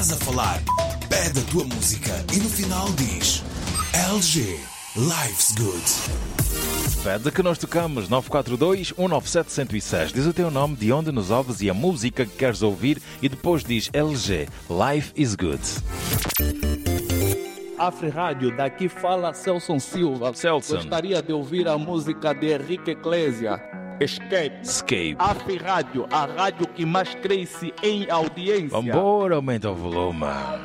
estás a falar, pede a tua música e no final diz LG, Life's Good. Pede que nós tocamos 942-197-106. Diz o teu nome, de onde nos ouves e a música que queres ouvir e depois diz LG, Life is Good. Afri Rádio, daqui fala Celson Silva. Celson. Gostaria de ouvir a música de Henrique Iglesias, Escape. Afri Rádio, a rádio que mais cresce em audiência. Vambora, aumenta o volume.